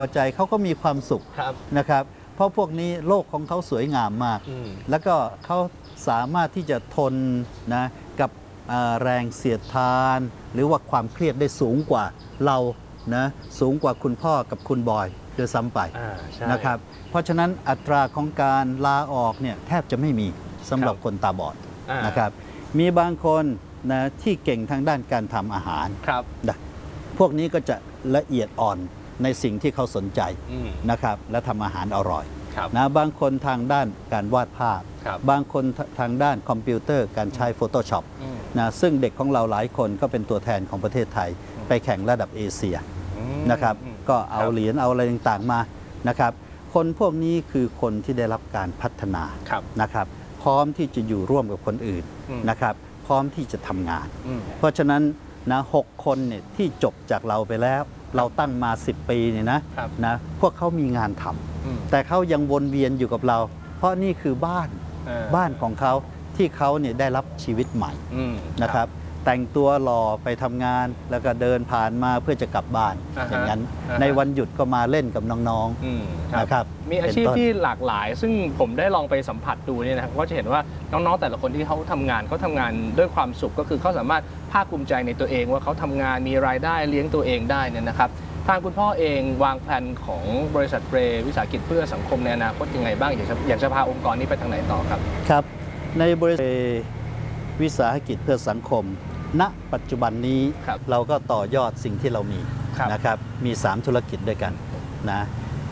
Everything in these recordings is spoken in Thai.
ใจเขาก็มีความสุขนะครับเพราะพวกนี้โลกของเขาสวยงามมากแล้วก็เขาสามารถที่จะทนนะกับแรงเสียดทานหรือว่าความเครียดได้สูงกว่าเรานะสูงกว่าคุณพ่อกับคุณบอยเดือซ้ำไปนะครับเพราะฉะนั้นอัตราของการลาออกเนี่ยแทบจะไม่มีสำหรับคนตาบอดนะครับมีบางคนนะที่เก่งทางด้านการทำอาหารนะพวกนี้ก็จะละเอียดอ่อนในสิ่งที่เขาสนใจนะครับและทำอาหารอร่อยนะบางคนทางด้านการวาดภาพบางคนทางด้านคอมพิวเตอร์การใช้ Photoshop นะซึ่งเด็กของเราหลายคนก็เป็นตัวแทนของประเทศไทยไปแข่งระดับเอเชียนะครับก็เอาเหรียญเอาอะไรต่างๆมานะครับคนพวกนี้คือคนที่ได้รับการพัฒนานะครับพร้อมที่จะอยู่ร่วมกับคนอื่นนะครับพร้อมที่จะทำงานเพราะฉะนั้นนะ6 คนเนี่ยที่จบจากเราไปแล้วเราตั้งมา10 ปีเนี่ยนะพวกเขามีงานทำแต่เขายังวนเวียนอยู่กับเราเพราะนี่คือบ้านของเขาที่เขาเนี่ยได้รับชีวิตใหม่นะครับแต่งตัวหล่อไปทำงานแล้วก็เดินผ่านมาเพื่อจะกลับบ้านอย่างนั้นในวันหยุดก็มาเล่นกับน้องๆนะครับมีอาชีพที่หลากหลายซึ่งผมได้ลองไปสัมผัสดูเนี่ยนะครับก็จะเห็นว่าน้องๆแต่ละคนที่เขาทำงานด้วยความสุขก็คือเขาสามารถภาคภูมิใจในตัวเองว่าเขาทำงานมีรายได้เลี้ยงตัวเองได้เนี่ยนะครับทางคุณพ่อเองวางแผนของบริษัทเรวิสาหกิจเพื่อสังคมในอนาคตยังไงบ้างอยากจะพาองค์กรนี้ไปทางไหนต่อครับครับในบริษัทวิสาหกิจเพื่อสังคมณปัจจุบันนี้เราก็ต่อยอดสิ่งที่เรามีนะครับมี3 ธุรกิจด้วยกันนะ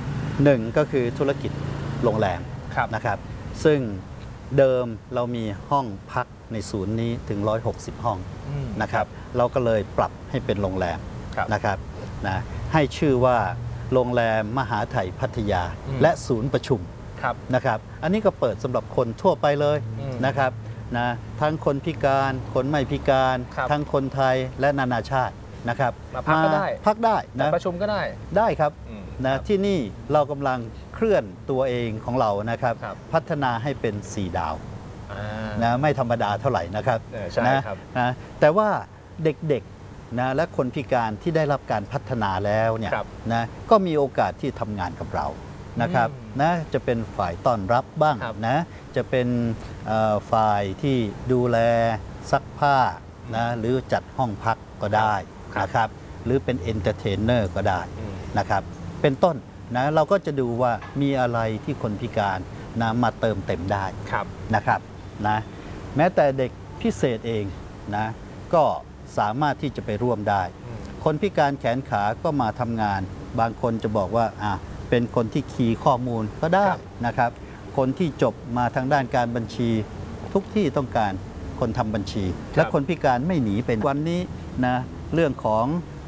1ก็คือธุรกิจโรงแรมนะครับซึ่งเดิมเรามีห้องพักในศูนย์นี้ถึง160 ห้องนะครับเราก็เลยปรับให้เป็นโรงแรมนะครับนะให้ชื่อว่าโรงแรมมหาไทยพัทยาและศูนย์ประชุมนะครับอันนี้ก็เปิดสำหรับคนทั่วไปเลยนะครับนะทั้งคนพิการคนไม่พิการทั้งคนไทยและนานาชาตินะครับมาพักก็ได้พักได้นะประชุมก็ได้ครับนะที่นี่เรากำลังเคลื่อนตัวเองของเรานะครับพัฒนาให้เป็น4 ดาวนะไม่ธรรมดาเท่าไหร่นะครับนะแต่ว่าเด็กๆนะและคนพิการที่ได้รับการพัฒนาแล้วเนี่ยนะก็มีโอกาสที่ทำงานกับเรานะครับนะจะเป็นฝ่ายต้อนรับบ้างนะจะเป็นฝ่ายที่ดูแลซักผ้านะหรือจัดห้องพักก็ได้นะครับหรือเป็นเอนเตอร์เทนเนอร์ก็ได้นะครับเป็นต้นนะเราก็จะดูว่ามีอะไรที่คนพิการนะมาเติมเต็มได้นะครับนะแม้แต่เด็กพิเศษเองนะก็สามารถที่จะไปร่วมได้คนพิการแขนขาก็มาทำงานบางคนจะบอกว่าเป็นคนที่คีย์ข้อมูลก็ได้นะครับคนที่จบมาทางด้านการบัญชีทุกที่ต้องการคนทำบัญชีและคนพิการไม่หนีเป็นวันนี้นะเรื่องของ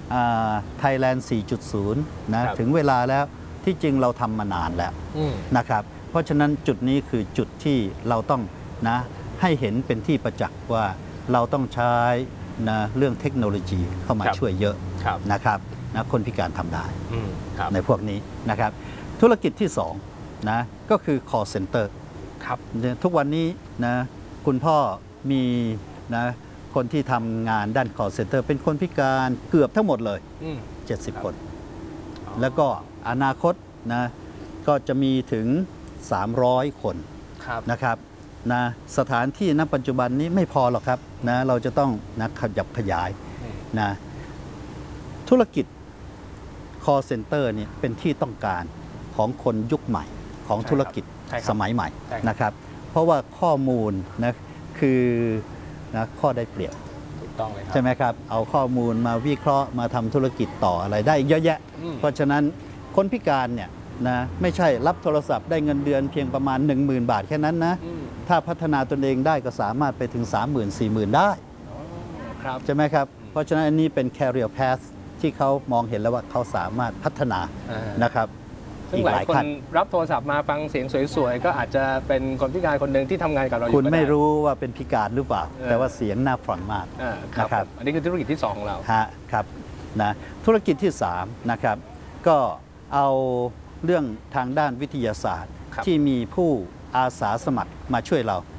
Thailand 4.0 นะถึงเวลาแล้วที่จริงเราทำมานานแล้วนะครับเพราะฉะนั้นจุดนี้คือจุดที่เราต้องนะให้เห็นเป็นที่ประจักษ์ว่าเราต้องใช้นะเรื่องเทคโนโลยีเข้ามาช่วยเยอะนะครับนะคนพิการทำได้ในพวกนี้นะครับธุรกิจที่2นะก็คือ call center ทุกวันนี้นะคุณพ่อมีนะคนที่ทำงานด้าน call center เป็นคนพิการเกือบทั้งหมดเลย70 คนแล้วก็อนาคตนะก็จะมีถึง300 คนนะครับนะสถานที่ณปัจจุบันนี้ไม่พอหรอกครับนะเราจะต้องนะขยับขยายนะธุรกิจ call center เนี่ยเป็นที่ต้องการของคนยุคใหม่ของธุรกิจสมัยใหม่นะครับเพราะว่าข้อมูลนะคือนะข้อได้เปรียบใช่ไหมครับเอาข้อมูลมาวิเคราะห์มาทำธุรกิจต่ออะไรได้เยอะแยะเพราะฉะนั้นคนพิการเนี่ยนะไม่ใช่รับโทรศัพท์ได้เงินเดือนเพียงประมาณ 10,000 บาทแค่นั้นนะถ้าพัฒนาตนเองได้ก็สามารถไปถึง 30,000 40,000 ได้ใช่ไหมครับเพราะฉะนั้นอันนี้เป็น career path ที่เขามองเห็นแล้วว่าเขาสามารถพัฒนานะครับซึ่งหลายคนรับโทรศัพท์มาฟังเสียงสวยๆก็อาจจะเป็นคนพิการคนหนึ่งที่ทำงานกับเราอยู่คุณไม่รู้ว่าเป็นพิการหรือเปล่าแต่ว่าเสียงน่าฟังมากนะครับอันนี้คือธุรกิจที่2ของเราครับนะธุรกิจที่3นะครับก็เอาเรื่องทางด้านวิทยาศาสตร์ที่มีผู้อาสาสมัครมาช่วยเรา